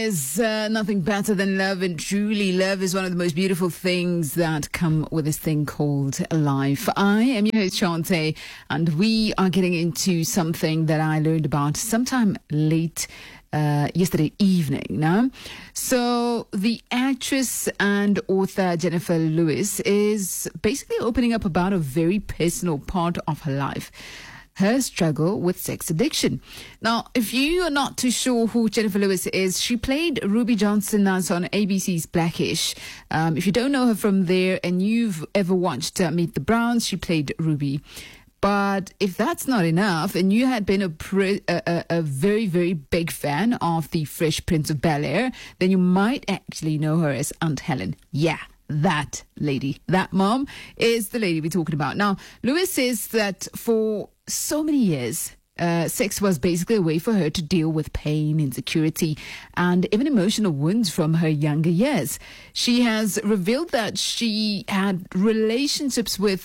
Is nothing better than love, and truly love is one of the most beautiful things that come with this thing called life. I am your host Shante, and we are getting into something that I learned about sometime late yesterday evening. Now, so the actress and author Jennifer Lewis is basically opening up about a very personal part of her life. Her struggle with sex addiction. Now, if you are not too sure who Jennifer Lewis is, she played Ruby Johnson as on ABC's Blackish. If you don't know her from there and you've ever watched Meet the Browns, she played Ruby. But if that's not enough, and you had been a very, very big fan of the Fresh Prince of Bel-Air, then you might actually know her as Aunt Helen. Yeah. That lady, that mom, is the lady we're talking about. Now, Lewis says that for so many years, sex was basically a way for her to deal with pain, insecurity, and even emotional wounds from her younger years. She has revealed that she had relationships with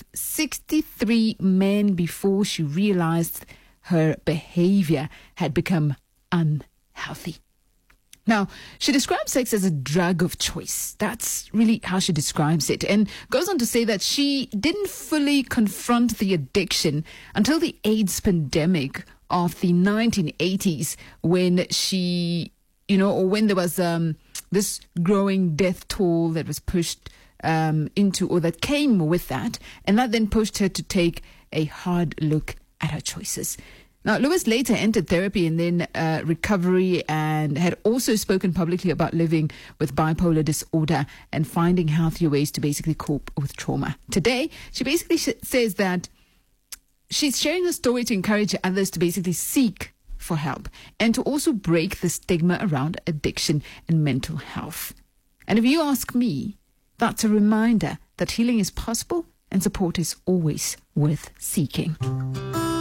63 men before she realized her behavior had become unhealthy. Now, she describes sex as a drug of choice. That's really how she describes it, and goes on to say that she didn't fully confront the addiction until the AIDS pandemic of the 1980s, when she, or when there was this growing death toll that was pushed into, or that came with that, and that then pushed her to take a hard look at her choices. Now, Lewis later entered therapy and then recovery, and had also spoken publicly about living with bipolar disorder and finding healthier ways to basically cope with trauma. Today, she basically says that she's sharing her story to encourage others to basically seek for help and to also break the stigma around addiction and mental health. And if you ask me, that's a reminder that healing is possible and support is always worth seeking.